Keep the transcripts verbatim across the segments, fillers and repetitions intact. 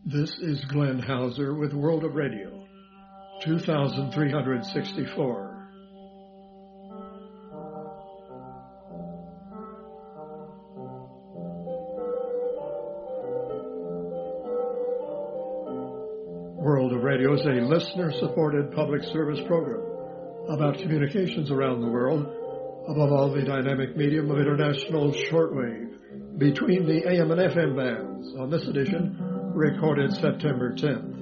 This is Glenn Hauser with World of Radio, two thousand three hundred sixty-four. World of Radio is a listener-supported public service program about communications around the world, above all the dynamic medium of international shortwave, between the A M and F M bands. On this edition, recorded September tenth.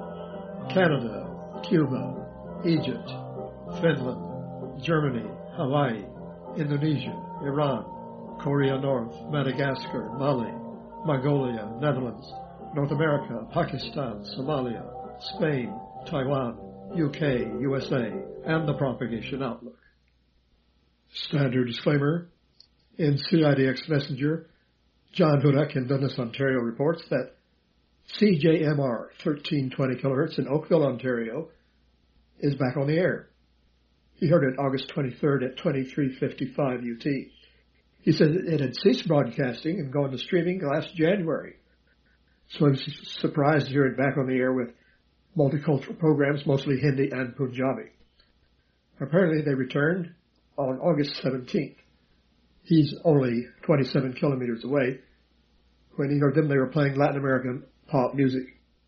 Canada, Cuba, Egypt, Finland, Germany, Hawaii, Indonesia, Iran, Korea North, Madagascar, Mali, Mongolia, Netherlands, North America, Pakistan, Somalia, Spain, Taiwan, U K, U S A, and the Propagation Outlook. Standard disclaimer. In C I D X Messenger, John Hudak in Dundas, Ontario reports that C J M R thirteen twenty kilohertz in Oakville, Ontario is back on the air. He heard it August twenty-third at twenty-three fifty-five U T. He said it had ceased broadcasting and gone to streaming last January. So I was surprised to hear it back on the air with multicultural programs, mostly Hindi and Punjabi. Apparently they returned on August seventeenth. He's only twenty-seven kilometers away. When he heard them, they were playing Latin American pop music.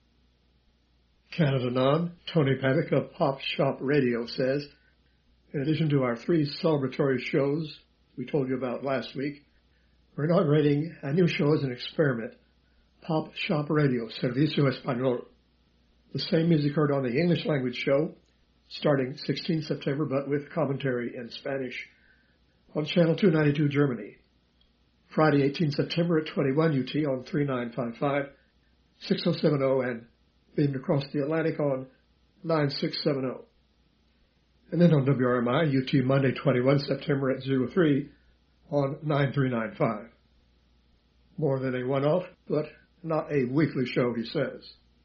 Canada Non, Tony Paddock of Pop Shop Radio says, in addition to our three celebratory shows we told you about last week, we're inaugurating a new show as an experiment, Pop Shop Radio, Servicio Español. The same music heard on the English language show, starting sixteenth September, but with commentary in Spanish, on Channel two ninety-two Germany. Friday, eighteenth September at twenty-one U T on three nine five five, six oh seven oh, and beamed across the Atlantic on nine six seven oh. And then on W R M I, U T Monday, twenty-first September at zero three on nine three nine five. More than a one-off, but not a weekly show, he says.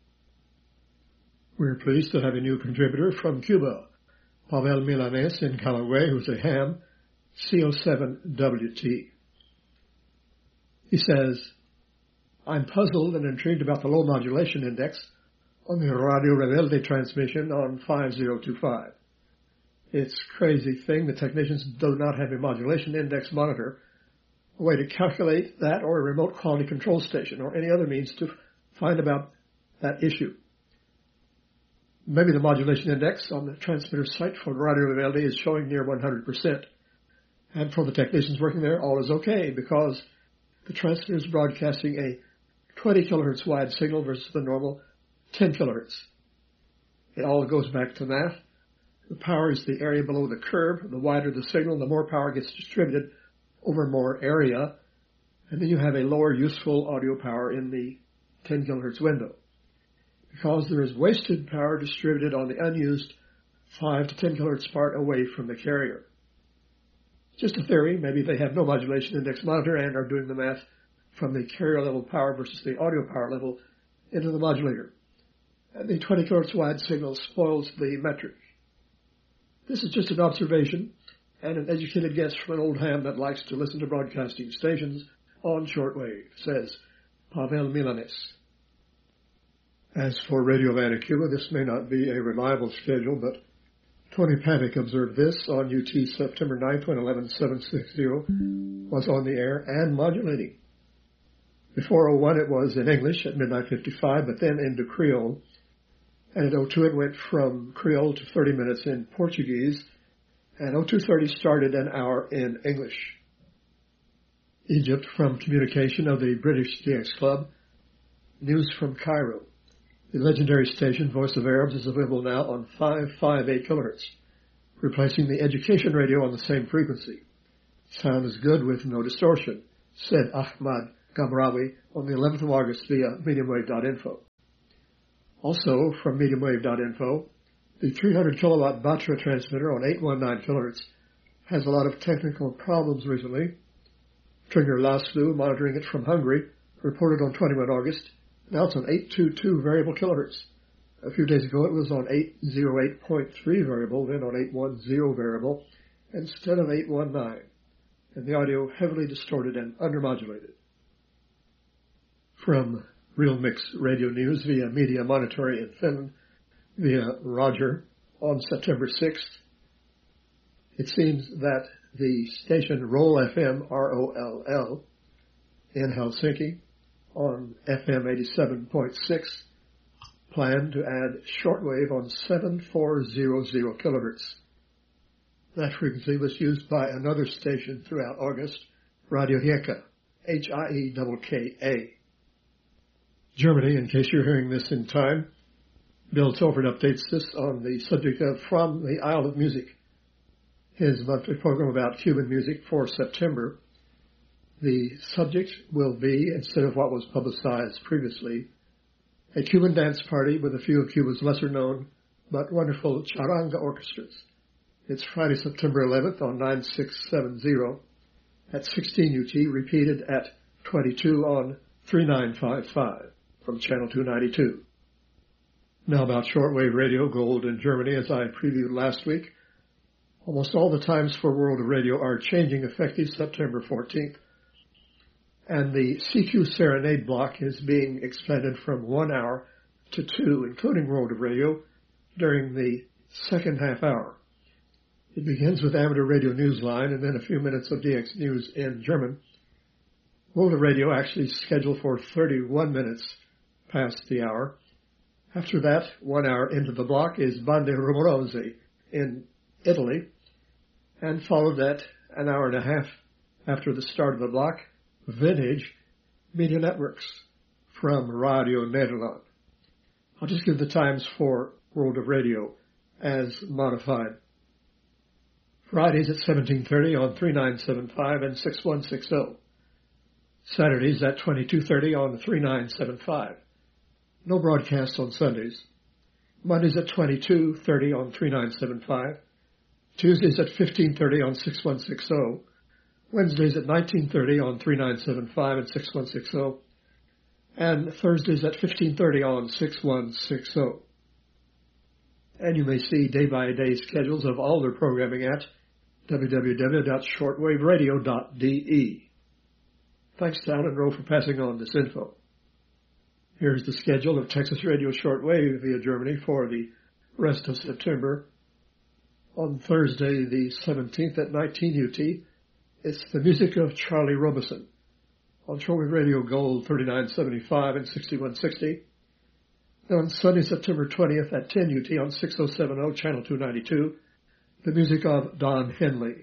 We're pleased to have a new contributor from Cuba, Pavel Milanes in Callaway, who's a ham, C oh seven W T. He says, I'm puzzled and intrigued about the low modulation index on the Radio Rebelde transmission on five oh two five. It's a crazy thing. The technicians do not have a modulation index monitor, a way to calculate that, or a remote quality control station, or any other means to find about that issue. Maybe the modulation index on the transmitter site for Radio Rebelde is showing near one hundred percent. And for the technicians working there, all is okay, because the transmitter is broadcasting a twenty kilohertz wide signal versus the normal ten kilohertz. It all goes back to math. The power is the area below the curve. The wider the signal, the more power gets distributed over more area. And then you have a lower useful audio power in the ten kilohertz window, because there is wasted power distributed on the unused five to ten kilohertz part away from the carrier. Just a theory. Maybe they have no modulation index monitor and are doing the math from the carrier level power versus the audio power level into the modulator. And the twenty kilohertz wide signal spoils the metric. This is just an observation and an educated guess from an old ham that likes to listen to broadcasting stations on shortwave, says Pavel Milanes. As for Radio Havana, Cuba, this may not be a reliable schedule, but Tony Paddock observed this on U T September ninth when eleven seven sixty was on the air and modulating. Before oh one it was in English at midnight fifty-five, but then into Creole. And at oh two it went from Creole to thirty minutes in Portuguese, and oh two thirty started an hour in English. Egypt from communication of the British D X Club. News from Cairo. The legendary station Voice of Arabs is available now on five fifty-eight kilohertz, replacing the education radio on the same frequency. Sound is good with no distortion, said Ahmad Gabrawi on the eleventh of August via mediumwave dot info. Also from mediumwave dot info, the three hundred kilowatt Batra transmitter on eight nineteen kilohertz has a lot of technical problems recently. Trigger Laszlo, monitoring it from Hungary, reported on twenty-first of August. Now it's on eight twenty-two variable kilohertz. A few days ago it was on eight oh eight point three variable, then on eight ten variable, instead of eight nineteen, and the audio heavily distorted and undermodulated. From Real Mix Radio News via Media Monitory in Finland via Roger on September sixth. It seems that the station Roll F M, R O L L, in Helsinki on F M eighty-seven point six planned to add shortwave on seven four zero zero kilohertz. That frequency was used by another station throughout August, Radio Hieka, H I E K K A. Germany, in case you're hearing this in time, Bill Tilford updates this on the subject of From the Isle of Music, his monthly program about Cuban music for September. The subject will be, instead of what was publicized previously, a Cuban dance party with a few of Cuba's lesser-known but wonderful charanga orchestras. It's Friday, September eleventh on nine six seven zero at sixteen U T, repeated at twenty-two on three nine five five from Channel two ninety-two. Now about shortwave radio gold in Germany, as I previewed last week. Almost all the times for World of Radio are changing effective September fourteenth. And the C Q Serenade block is being expanded from one hour to two, including World of Radio, during the second half hour. It begins with Amateur Radio Newsline and then a few minutes of D X News in German. World of Radio actually is scheduled for thirty-one minutes past the hour. After that, one hour into the block is Bande Rumorose in Italy, and followed that an hour and a half after the start of the block, Vintage Media Networks from Radio Nederland. I'll just give the times for World of Radio as modified. Fridays at seventeen thirty on three nine seven five and six one six zero. Saturdays at twenty-two thirty on three nine seven five. No broadcasts on Sundays. Mondays at twenty-two thirty on three nine seven five. Tuesdays at fifteen thirty on six one six zero. Wednesdays at nineteen thirty on three nine seven five and six one six zero. And Thursdays at fifteen thirty on six one six zero. And you may see day-by-day schedules of all their programming at w w w dot shortwave radio dot d e. Thanks to Alan Rowe for passing on this info. Here's the schedule of Texas Radio Shortwave via Germany for the rest of September. On Thursday, the seventeenth at nineteen U T, it's the music of Charlie Robeson on Shortwave Radio Gold thirty-nine seventy-five and sixty-one sixty. Then on Sunday, September twentieth at ten U T on six oh seven oh Channel two ninety-two, the music of Don Henley.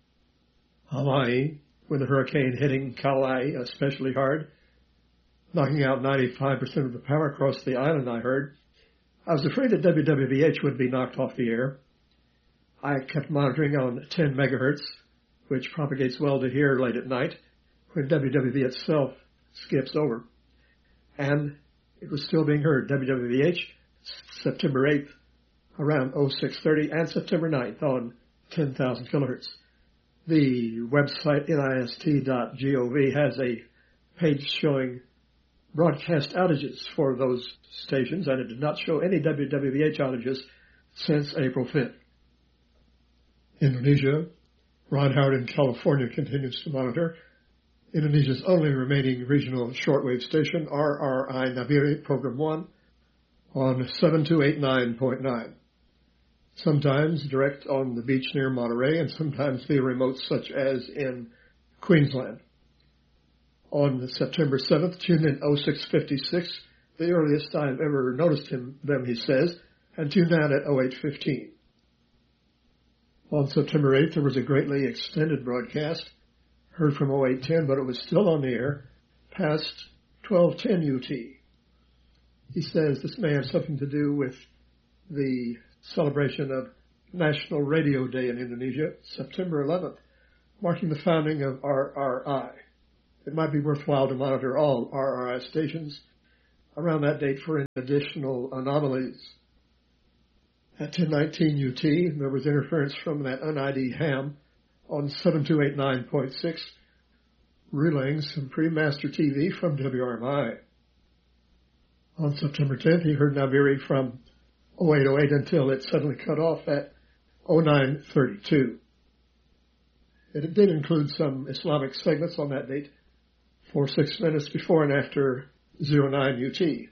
Hawaii, with the hurricane hitting Kauai especially hard, knocking out ninety-five percent of the power across the island, I heard. I was afraid that W W V H would be knocked off the air. I kept monitoring on ten megahertz, which propagates well to hear late at night, when W W V itself skips over. And it was still being heard, W W V H, September eighth, around oh six thirty, and September ninth on ten thousand kilohertz. The website nist dot gov has a page showing broadcast outages for those stations, and it did not show any W W V H outages since April fifth. Indonesia, Ron Howard in California continues to monitor. Indonesia's only remaining regional shortwave station, R R I Nabire Program one, on seven two eight nine point nine. Sometimes direct on the beach near Monterey, and sometimes via remotes such as in Queensland. On September seventh, tuned in oh six fifty-six, the earliest I've ever noticed him, them, he says, and tuned out at oh eight fifteen. On September eighth, there was a greatly extended broadcast, heard from oh eight ten, but it was still on the air past twelve ten U T. He says this may have something to do with the celebration of National Radio Day in Indonesia, September eleventh, marking the founding of R R I. It might be worthwhile to monitor all R R I stations around that date for additional anomalies. At ten nineteen U T, there was interference from that un I D ham on seven two eight nine point six, relaying some pre-master T V from W R M I. On September tenth, he heard Nabire from oh eight oh eight until it suddenly cut off at oh nine thirty-two. It did include some Islamic segments on that date for six minutes before and after oh nine U T.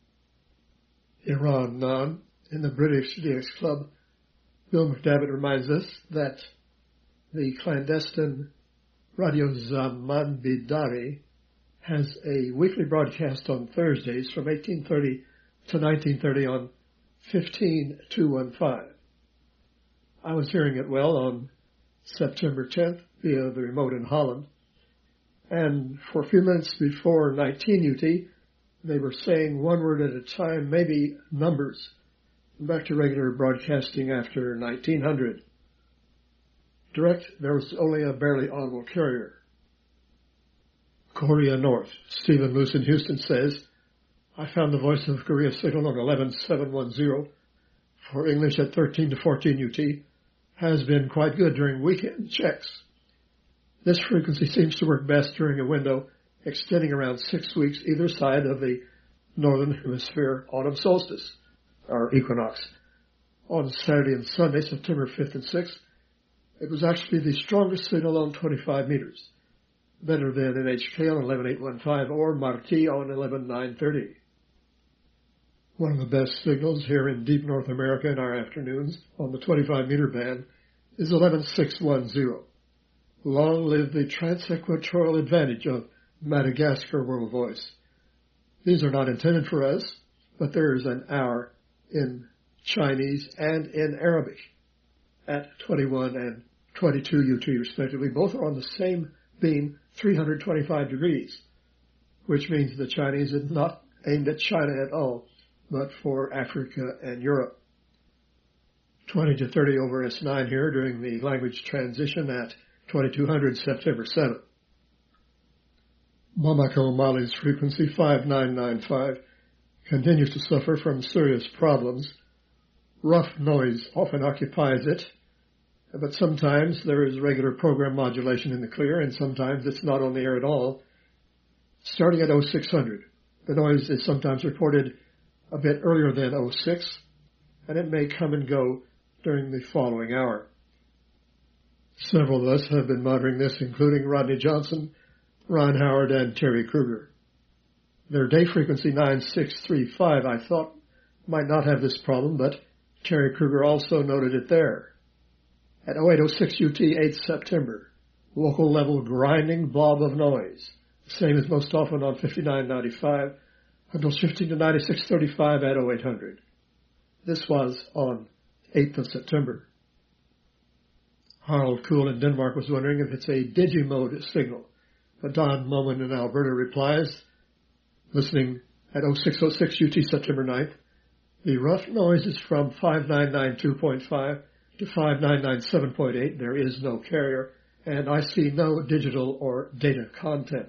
Iran Nan, in the British D X Club, Bill McDavitt reminds us that the clandestine Radio Zaman Bidari has a weekly broadcast on Thursdays from eighteen thirty to nineteen thirty on fifteen two fifteen. I was hearing it well on September tenth via the remote in Holland, and for a few minutes before nineteen U T, they were saying one word at a time, maybe numbers, back to regular broadcasting after nineteen hundred. Direct, there was only a barely audible carrier. Korea North, Stephen Luce in Houston says, I found the voice of Korea signal on eleven seven ten for English at thirteen to fourteen U T has been quite good during weekend checks. This frequency seems to work best during a window extending around six weeks either side of the northern hemisphere autumn solstice, or equinox. On Saturday and Sunday, September fifth and sixth, it was actually the strongest signal on twenty-five meters, better than N H K on eleven eight fifteen or Marti on eleven nine thirty. One of the best signals here in deep North America in our afternoons on the twenty-five meter band is eleven six ten. Long live the transequatorial advantage of Madagascar World Voice. These are not intended for us, but there is an hour in Chinese and in Arabic at twenty-one and twenty-two U T respectively. Both are on the same beam, three hundred twenty-five degrees, which means the Chinese is not aimed at China at all, but for Africa and Europe. twenty to thirty over S nine here during the language transition at twenty-two hundred September seventh. Bamako, Mali's frequency five nine nine five continues to suffer from serious problems. Rough noise often occupies it, but sometimes there is regular program modulation in the clear, and sometimes it's not on the air at all. Starting at oh six hundred, the noise is sometimes reported a bit earlier than oh six, and it may come and go during the following hour. Several of us have been monitoring this, including Rodney Johnson, Ron Howard, and Terry Kruger. Their day frequency nine six three five, I thought, might not have this problem, but Terry Kruger also noted it there. At oh eight oh six U T, eighth September, local level grinding blob of noise, the same as most often on fifty-nine ninety-five, until shifting to ninety-six thirty-five at oh eight hundred. This was on eighth of September. Harald Kuhl in Denmark was wondering if it's a digimode signal. But Don Moman in Alberta replies, listening at oh six oh six U T September ninth, the rough noise is from five nine nine two point five to five nine nine seven point eight. There is no carrier, and I see no digital or data content.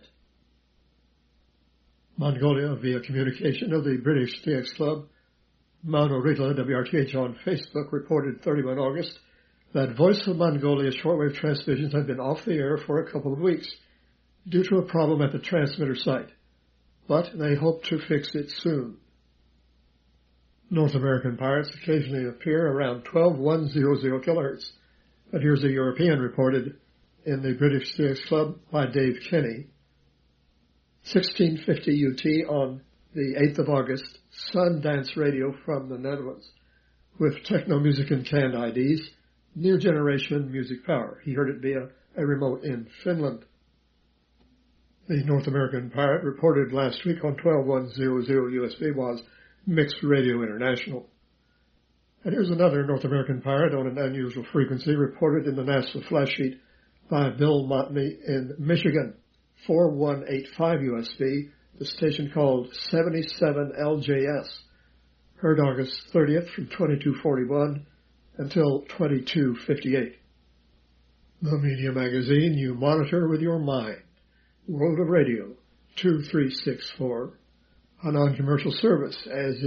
Mongolia, via communication of the British D X Club, Mauno Ritla, W R T H on Facebook, reported thirty-first August that Voice of Mongolia shortwave transmissions have been off the air for a couple of weeks due to a problem at the transmitter site, but they hope to fix it soon. North American pirates occasionally appear around twelve one hundred kilohertz, but here's a European reported in the British D X Club by Dave Kenny. sixteen fifty U T on the eighth of August, Sundance Radio from the Netherlands, with techno music and canned I Ds, near generation music power. He heard it via a remote in Finland. The North American pirate reported last week on twelve one hundred U S B was Mixed Radio International. And here's another North American pirate on an unusual frequency reported in the NASA flash sheet by Bill Motney in Michigan, four one eight five U S B, the station called seventy-seven L J S, heard August thirtieth from twenty-two forty-one until twenty-two fifty-eight. The Media Magazine you monitor with your mind. World of Radio, two three six four, a non-commercial service as